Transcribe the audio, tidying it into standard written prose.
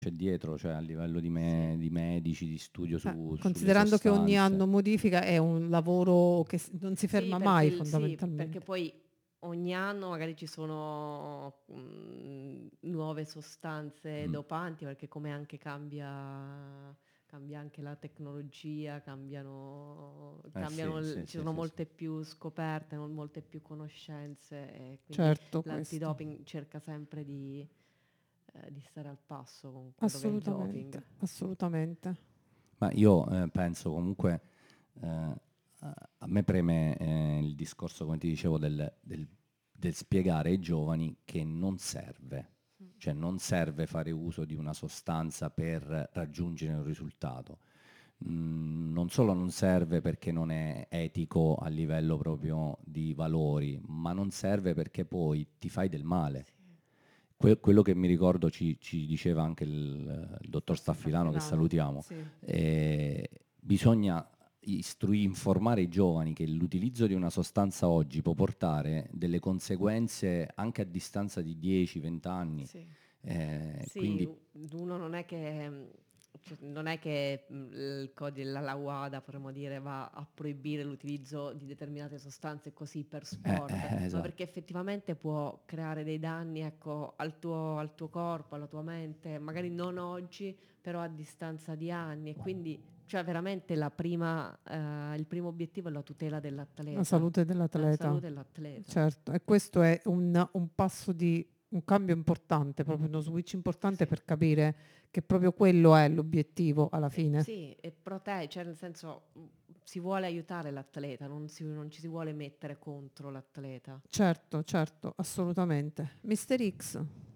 c'è dietro, cioè a livello Sì. di medici, di studio sulle Considerando che ogni sostanze. anno modifica, è un lavoro che non si Sì, ferma perché, mai sì, perché fondamentalmente. poi ogni anno magari ci sono nuove sostanze Mm. dopanti, perché come anche cambia anche la tecnologia, Sì, sì, ci sì, sono sì, sì. molte più scoperte, molte più conoscenze, e quindi Certo, questo. l'antidoping cerca sempre di stare al passo con quello che è il Assolutamente, doping. assolutamente. Ma io penso comunque, a me preme il discorso, come ti dicevo, del spiegare ai giovani che non serve, cioè non serve fare uso di una sostanza per raggiungere un risultato. Non solo non serve perché non è etico a livello proprio di valori, ma non serve perché poi ti fai del male. Sì. Quello che mi ricordo ci diceva anche il dottor Staffilano, che Staffilano, salutiamo, sì. bisogna informare i giovani che l'utilizzo di una sostanza oggi può portare delle conseguenze anche a distanza di 10-20 anni. Sì. Sì, Quindi uno non è che, cioè, non è che il codice, la WADA, potremmo dire, va a proibire l'utilizzo di determinate sostanze così per sport, ma esatto. perché effettivamente può creare dei danni, ecco, al tuo corpo, alla tua mente, magari non oggi, però a distanza di anni. E quindi, cioè, veramente il primo obiettivo è la tutela La dell'atleta, salute la dell'atleta, salute dell'atleta. certo, e questo è un passo di un cambio importante, proprio uno switch importante Sì. per capire che proprio quello è l'obiettivo alla fine. Sì, e cioè nel senso, si vuole aiutare l'atleta, non ci si vuole mettere contro l'atleta. Certo, certo, assolutamente. Mister X.